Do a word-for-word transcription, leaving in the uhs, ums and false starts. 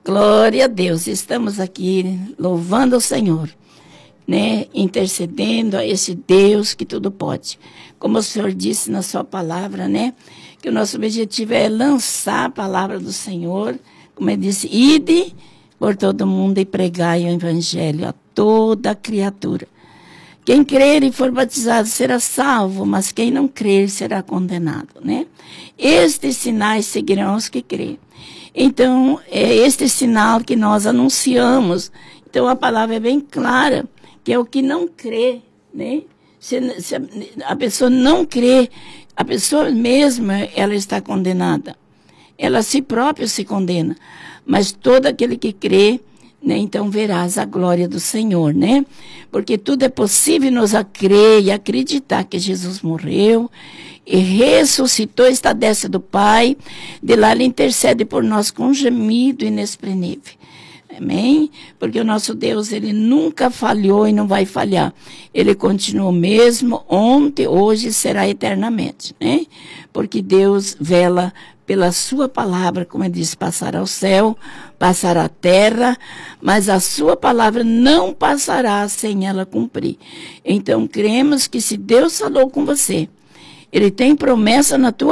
Glória a Deus, estamos aqui louvando o Senhor, né? Intercedendo a esse Deus que tudo pode. Como o Senhor disse na sua palavra, né? Que o nosso objetivo é lançar a palavra do Senhor, como ele disse, ide por todo mundo e pregai o evangelho a toda criatura. Quem crer e for batizado será salvo, mas quem não crer será condenado, né? Estes sinais seguirão os que crêem. Então, é este sinal que nós anunciamos. Então, a palavra é bem clara, que é o que não crê, né? Se, se a pessoa não crê, a pessoa mesma, ela está condenada. Ela a si própria se condena. Mas todo aquele que crê, né, então verás a glória do Senhor, né? Porque tudo é possível nos a crer e acreditar que Jesus morreu e ressuscitou, está à destra do Pai, de lá ele intercede por nós com gemido inexprimível. Amém? Porque o nosso Deus, ele nunca falhou e não vai falhar. Ele continua o mesmo, ontem, hoje e será eternamente, né? Porque Deus vela pela sua palavra, como ele diz, passará o céu, passará a terra, mas a sua palavra não passará sem ela cumprir. Então, cremos que se Deus falou com você, ele tem promessa na tua